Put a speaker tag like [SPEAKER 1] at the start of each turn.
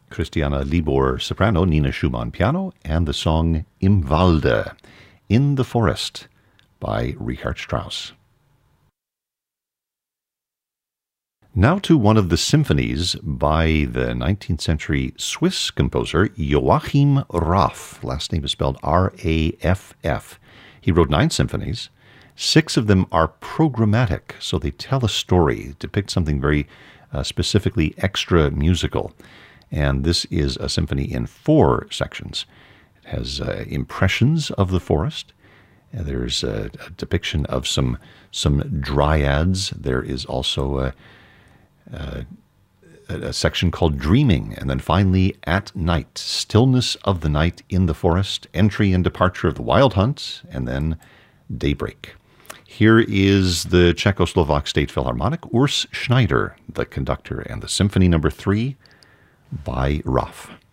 [SPEAKER 1] Christiana Libor soprano, Nina Schumann piano, and the song Im Walde, In the Forest, by Richard Strauss. Now to one of the symphonies by the 19th century Swiss composer Joachim Raff. Last name is spelled R-A-F-F. He wrote 9 symphonies. 6 of them are programmatic, so they tell a story, depict something very specifically extra musical. And this is a symphony in 4 sections. It has impressions of the forest. There's a depiction of some dryads. There is also a section called Dreaming, and then finally At Night, stillness of the night in the forest, entry and departure of the wild hunt, and then daybreak. Here is the Czechoslovak State Philharmonic, Urs Schneider, the conductor, and the Symphony No. 3 by Raff.